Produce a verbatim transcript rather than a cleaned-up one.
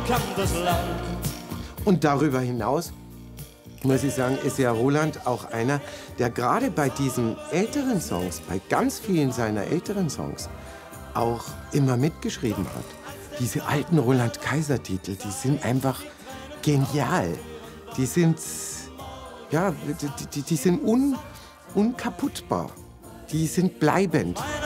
kann das Land. Und darüber hinaus, muss ich sagen, ist ja Roland auch einer, der gerade bei diesen älteren Songs, bei ganz vielen seiner älteren Songs, auch immer mitgeschrieben hat. Diese alten Roland-Kaiser-Titel, die sind einfach genial. Die sind, ja, die, die, die sind un, unkaputtbar. Die sind bleibend.